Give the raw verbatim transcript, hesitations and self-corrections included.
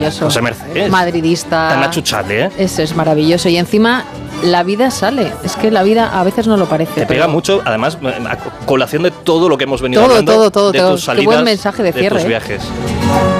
José Merced. Madridista. Nacho Chale, ¿eh? Eso es maravilloso. Y encima la vida sale. Es que la vida a veces no lo parece. Te pega pero... mucho, además, a colación de todo lo que hemos venido todo, hablando. Todo, todo, de todo. tus salidas, Qué buen mensaje de cierre. De tus viajes.